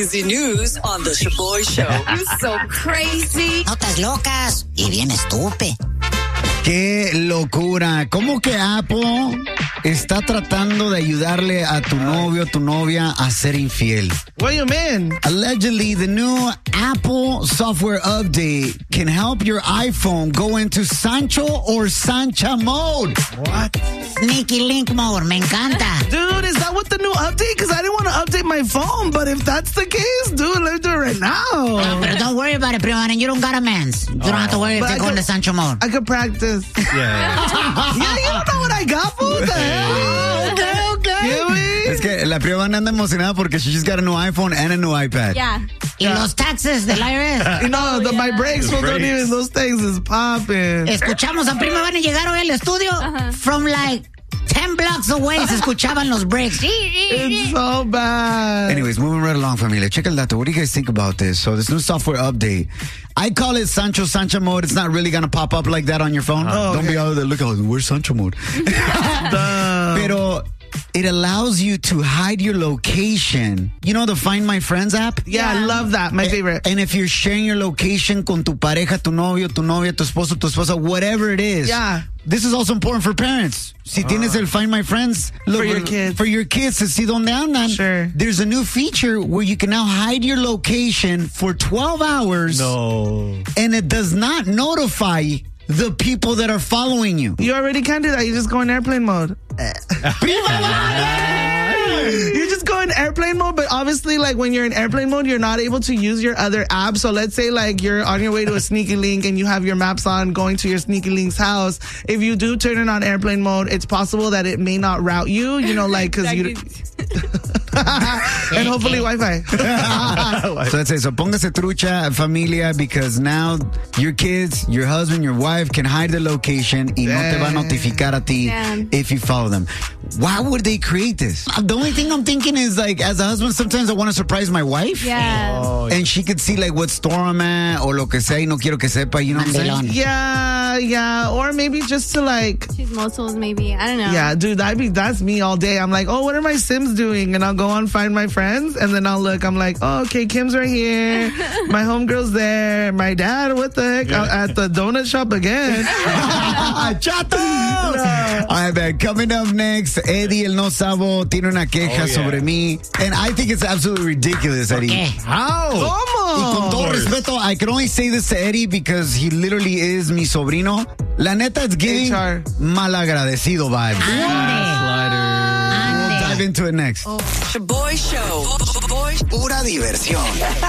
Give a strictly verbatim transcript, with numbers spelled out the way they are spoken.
crazy news on the Shaboy Show. You're so crazy. Notas locas y bien estúpido. ¡Qué locura! ¿Cómo que Apple está tratando de ayudarle a tu novio o tu novia a ser infiel? What do you mean? Allegedly, the new Apple software update can help your iPhone go into Sancho or Sancha mode. What? Sneaky link mode, me encanta. Dude, is that what the new update? Because I didn't want to update my phone, but if that's the case, dude, let's do it right now. Uh, but don't worry about it, Primo, you don't got a mans. You don't have to worry if they go into Sancho mode. I could practice. Yeah. Yeah, you don't know what I got, fool. What the hell? Okay, okay. Yeah, Es que la prima anda emocionada porque she just got a new iPhone and a new iPad. Yeah. Y los taxes del I R S. You know, the, my brakes, fool, don't even, those things is popping. Escuchamos a Prima van a llegar hoy al estudio Uh-huh. from like ten blocks away. Se escuchaban los brakes. It's so bad. Anyways, moving right along, familia. Check el dato. What do you guys think about this? So this new software update, I call it Sancho Sancha mode. It's not really going to pop up like that on your phone. Oh, Don't okay. be out there looking like, where's Sancho mode? Pero it allows you to hide your location. You know the Find My Friends app? Yeah, I love that. My favorite. And if you're sharing your location con tu pareja, tu novio, tu novia, tu esposo, tu esposa, whatever it is. Yeah. This is also important for parents. Si tienes el Find My Friends, look, For your kids. For your kids to see dónde andan. Sure. There's a new feature where you can now hide your location for twelve hours. No. And it does not notify the people that are following you. You already can do that. You just go in airplane mode. You just go in airplane mode, but obviously, like, when you're in airplane mode, you're not able to use your other apps. So let's say, like, you're on your way to a Sneaky Link and you have your maps on going to your Sneaky Link's house. If you do turn it on airplane mode, it's possible that it may not route you, you know, like, because you... And hopefully Wi-Fi. So that's it. So póngase trucha, familia, because now your kids, your husband, your wife can hide the location y no te va a notificar a ti Damn. if you follow them. Why would they create this? The only thing I'm thinking is, like, as a husband, sometimes I want to surprise my wife. Yeah. Oh, And she could see, like, what store I'm at or lo que sea y no quiero que sepa, you know what I'm saying? Mandilón. Yeah, yeah. Or maybe just to, like... She's muscles, maybe. I don't know. Yeah, dude, that'd be, that's me all day. I'm like, oh, what are my Sims doing? And I'll go on Find My Friends, and then I'll look. I'm like, oh, okay, Kim's right here. My homegirl's there. My dad, what the heck? I'm at the donut shop again. ¡Chato! All right, man. Coming up next, Eddie El No Sabo tiene una queja Oh, yeah. sobre mí. And I think it's absolutely ridiculous, Eddie. qué? How? Y con todo course. respeto, I can only say this to Eddie because he literally is mi sobrino. La neta, it's giving H R. malagradecido vibes. Ande. We'll dive into it next. Shaboy Show. Shaboy Pura diversión.